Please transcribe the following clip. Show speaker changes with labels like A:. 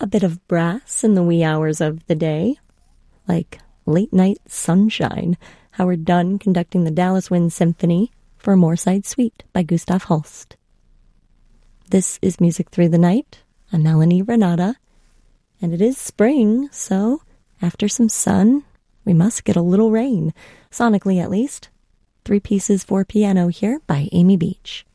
A: A bit of brass in the wee hours of the day, like Late Night Sunshine, Howard Dunn conducting the Dallas Wind Symphony for Moorside Suite by Gustav Holst. This is Music Through the Night. I'm Melanie Renata, and it is spring, so after some sun, we must get a little rain, sonically at least. 3 Pieces for Piano here by Amy Beach.